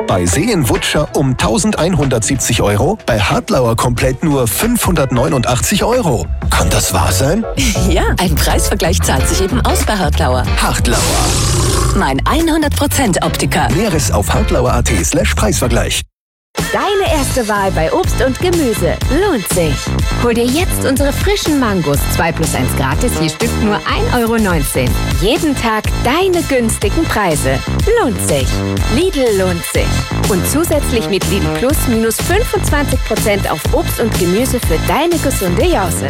Bei Seen-Wutscher um 1.170 €, bei Hartlauer komplett nur 589 €. Kann das wahr sein? Ja, ein Preisvergleich zahlt sich eben aus bei Hartlauer. Hartlauer. Mein 100% Optiker. Näheres auf hartlauer.at/Preisvergleich. Deine erste Wahl bei Obst und Gemüse lohnt sich. Hol dir jetzt unsere frischen Mangos 2+1 gratis, je Stück nur 1,19 €. Jeden Tag deine günstigen Preise. Lohnt sich. Lidl lohnt sich. Und zusätzlich mit Lidl Plus minus 25% auf Obst und Gemüse für deine gesunde Jause.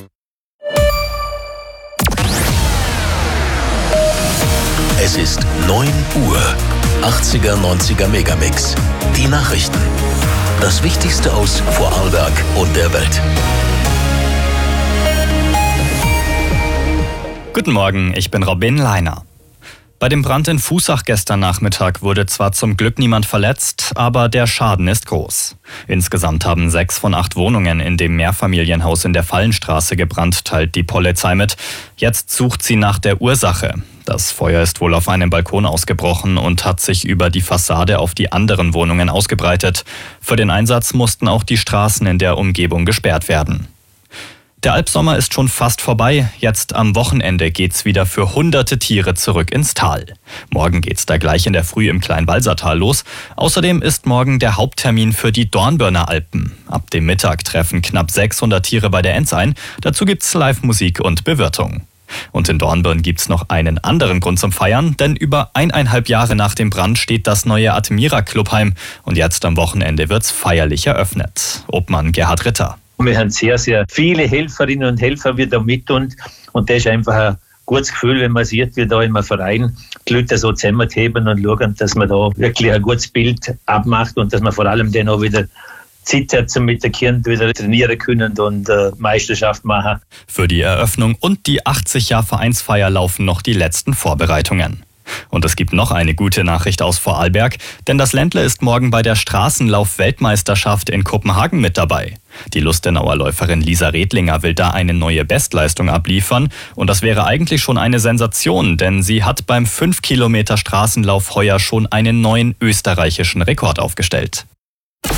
Es ist 9 Uhr. 80er, 90er Megamix. Die Nachrichten. Das Wichtigste aus Vorarlberg und der Welt. Guten Morgen, ich bin Robin Leiner. Bei dem Brand in Fußach gestern Nachmittag wurde zwar zum Glück niemand verletzt, aber der Schaden ist groß. Insgesamt haben 6 von 8 Wohnungen in dem Mehrfamilienhaus in der Fallenstraße gebrannt, teilt die Polizei mit. Jetzt sucht sie nach der Ursache. Das Feuer ist wohl auf einem Balkon ausgebrochen und hat sich über die Fassade auf die anderen Wohnungen ausgebreitet. Für den Einsatz mussten auch die Straßen in der Umgebung gesperrt werden. Der Albsommer ist schon fast vorbei. Jetzt am Wochenende geht's wieder für hunderte Tiere zurück ins Tal. Morgen geht's da gleich in der Früh im Kleinwalsertal los. Außerdem ist morgen der Haupttermin für die Dornbirner Alpen. Ab dem Mittag treffen knapp 600 Tiere bei der Enz ein. Dazu gibt's Live-Musik und Bewirtung. Und in Dornbirn gibt's noch einen anderen Grund zum Feiern, denn über 1,5 Jahre nach dem Brand steht das neue Admira Clubheim und jetzt am Wochenende wird's feierlich eröffnet. Obmann Gerhard Ritter. Wir haben sehr, sehr viele Helferinnen und Helfer wieder mit und das ist einfach ein gutes Gefühl, wenn man sieht, wie da im Verein die Leute so zusammenheben und schauen, dass man da wirklich ein gutes Bild abmacht und dass man vor allem dann auch wieder Zeit hat, mit den Kindern wieder trainieren können und Meisterschaft machen. Für die Eröffnung und die 80-Jahr-Vereinsfeier laufen noch die letzten Vorbereitungen. Und es gibt noch eine gute Nachricht aus Vorarlberg, denn das Ländle ist morgen bei der Straßenlauf-Weltmeisterschaft in Kopenhagen mit dabei. Die Lustenauer Läuferin Lisa Redlinger will da eine neue Bestleistung abliefern und das wäre eigentlich schon eine Sensation, denn sie hat beim 5 Kilometer Straßenlauf heuer schon einen neuen österreichischen Rekord aufgestellt.